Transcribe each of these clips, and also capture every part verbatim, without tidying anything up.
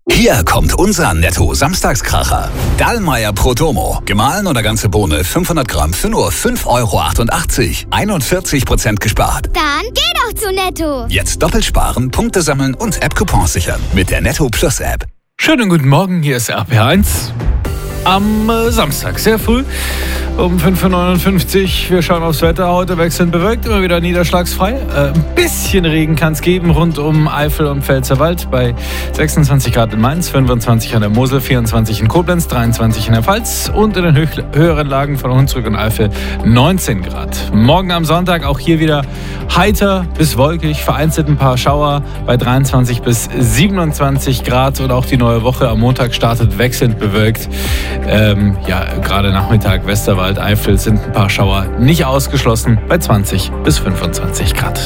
Hier kommt unser Netto-Samstagskracher. Dallmayr Protomo. Gemahlen oder ganze Bohne fünfhundert Gramm für nur fünf Euro achtundachtzig. einundvierzig Prozent gespart. Dann geh doch zu Netto. Jetzt doppelt sparen, Punkte sammeln und App-Coupons sichern. Mit der Netto Plus App. Schönen guten Morgen, hier ist R P R eins. Am äh, Samstag, sehr früh, um fünf Uhr neunundfünfzig. Wir schauen aufs Wetter. Heute wechselnd bewölkt, immer wieder niederschlagsfrei. Äh, ein bisschen Regen kann es geben rund um Eifel und Pfälzerwald bei sechsundzwanzig Grad in Mainz, fünfundzwanzig an der Mosel, vierundzwanzig in Koblenz, dreiundzwanzig in der Pfalz und in den höch- höheren Lagen von Hunsrück und Eifel neunzehn Grad. Morgen am Sonntag auch hier wieder heiter bis wolkig, vereinzelt ein paar Schauer bei dreiundzwanzig bis siebenundzwanzig Grad und auch die neue Woche am Montag startet wechselnd bewölkt. Ähm, ja, gerade Nachmittag, Westerwald, Eifel sind ein paar Schauer nicht ausgeschlossen bei zwanzig bis fünfundzwanzig Grad.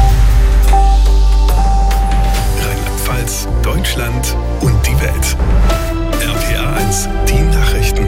Rheinland-Pfalz, Deutschland und die Welt. R P R eins, die Nachrichten.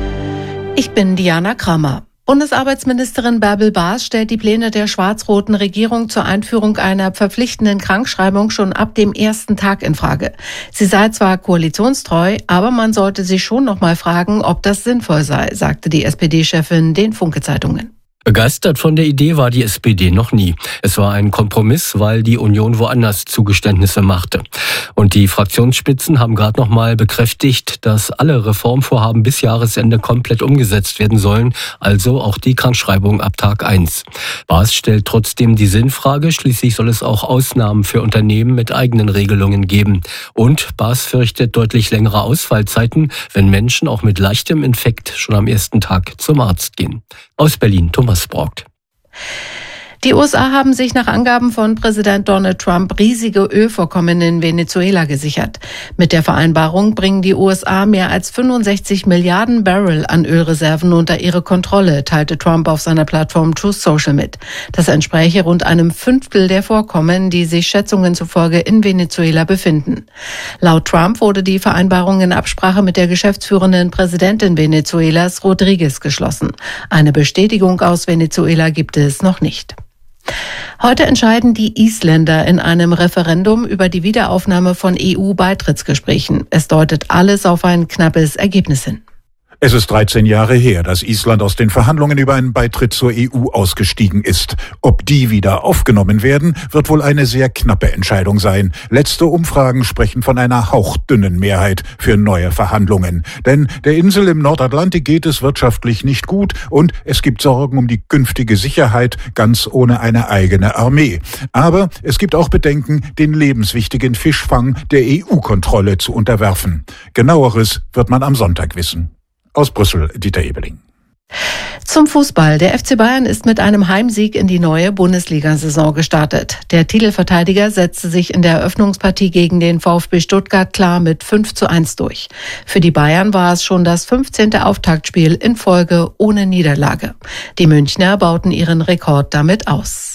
Ich bin Diana Kramer. Bundesarbeitsministerin Bärbel Baas stellt die Pläne der schwarz-roten Regierung zur Einführung einer verpflichtenden Krankschreibung schon ab dem ersten Tag in Frage. Sie sei zwar koalitionstreu, aber man sollte sich schon noch mal fragen, ob das sinnvoll sei, sagte die S P D-Chefin den Funke-Zeitungen. Begeistert von der Idee war die S P D noch nie. Es war ein Kompromiss, weil die Union woanders Zugeständnisse machte. Und die Fraktionsspitzen haben gerade noch mal bekräftigt, dass alle Reformvorhaben bis Jahresende komplett umgesetzt werden sollen, also auch die Krankschreibung ab Tag eins. Baas stellt trotzdem die Sinnfrage, schließlich soll es auch Ausnahmen für Unternehmen mit eigenen Regelungen geben. Und Baas fürchtet deutlich längere Ausfallzeiten, wenn Menschen auch mit leichtem Infekt schon am ersten Tag zum Arzt gehen. Aus Berlin, Thomas Braugt. Die U S A haben sich nach Angaben von Präsident Donald Trump riesige Ölvorkommen in Venezuela gesichert. Mit der Vereinbarung bringen die U S A mehr als fünfundsechzig Milliarden Barrel an Ölreserven unter ihre Kontrolle, teilte Trump auf seiner Plattform Truth Social mit. Das entspräche rund einem Fünftel der Vorkommen, die sich Schätzungen zufolge in Venezuela befinden. Laut Trump wurde die Vereinbarung in Absprache mit der geschäftsführenden Präsidentin Venezuelas, Rodriguez, geschlossen. Eine Bestätigung aus Venezuela gibt es noch nicht. Heute entscheiden die Isländer in einem Referendum über die Wiederaufnahme von E U-Beitrittsgesprächen. Es deutet alles auf ein knappes Ergebnis hin. Es ist dreizehn Jahre her, dass Island aus den Verhandlungen über einen Beitritt zur E U ausgestiegen ist. Ob die wieder aufgenommen werden, wird wohl eine sehr knappe Entscheidung sein. Letzte Umfragen sprechen von einer hauchdünnen Mehrheit für neue Verhandlungen. Denn der Insel im Nordatlantik geht es wirtschaftlich nicht gut und es gibt Sorgen um die künftige Sicherheit, ganz ohne eine eigene Armee. Aber es gibt auch Bedenken, den lebenswichtigen Fischfang der E U-Kontrolle zu unterwerfen. Genaueres wird man am Sonntag wissen. Aus Brüssel, Dieter Ebeling. Zum Fußball. Der F C Bayern ist mit einem Heimsieg in die neue Bundesliga-Saison gestartet. Der Titelverteidiger setzte sich in der Eröffnungspartie gegen den VfB Stuttgart klar mit fünf zu eins durch. Für die Bayern war es schon das fünfzehnte Auftaktspiel in Folge ohne Niederlage. Die Münchner bauten ihren Rekord damit aus.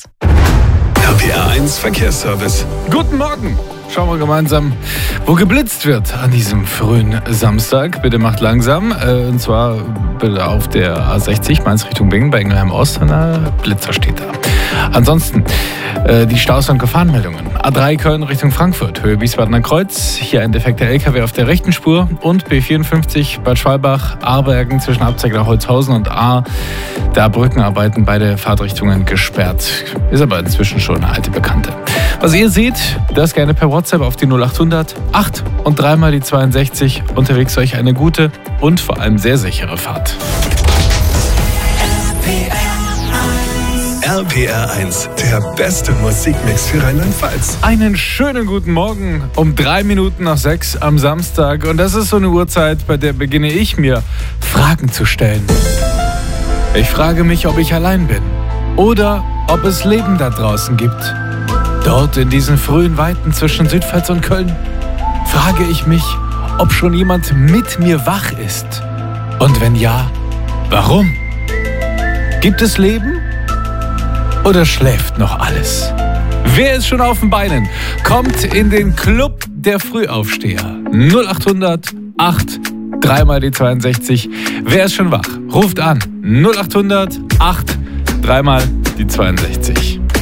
R P R eins Verkehrsservice. Guten Morgen! Schauen wir gemeinsam, wo geblitzt wird an diesem frühen Samstag. Bitte macht langsam. Äh, und zwar bitte auf der A sechzig, Mainz Richtung Bingen, bei Ingelheim Ost. Ein Blitzer steht da. Ansonsten äh, die Staus- und Gefahrenmeldungen. A drei Köln Richtung Frankfurt, Höhe Wiesbadener Kreuz. Hier ein defekter L K W auf der rechten Spur. Und B vierundfünfzig Bad Schwalbach, Aarbergen zwischen Abzeiger Holzhausen und A. Da Brückenarbeiten, beide Fahrtrichtungen gesperrt. Ist aber inzwischen schon eine alte Bekannte. Was ihr seht, das gerne per WhatsApp auf die null achthundert acht und dreimal die zweiundsechzig. Unterwegs euch eine gute und vor allem sehr sichere Fahrt. R P R eins, der beste Musikmix für Rheinland-Pfalz. Einen schönen guten Morgen um drei Minuten nach sechs am Samstag. Und das ist so eine Uhrzeit, bei der beginne ich mir Fragen zu stellen. Ich frage mich, ob ich allein bin oder ob es Leben da draußen gibt. Dort in diesen frühen Weiten zwischen Südpfalz und Köln frage ich mich, ob schon jemand mit mir wach ist. Und wenn ja, warum? Gibt es Leben oder schläft noch alles? Wer ist schon auf den Beinen? Kommt in den Club der Frühaufsteher. null achthundert acht, dreimal die zweiundsechzig. Wer ist schon wach? Ruft an. null achthundert acht, dreimal die zweiundsechzig.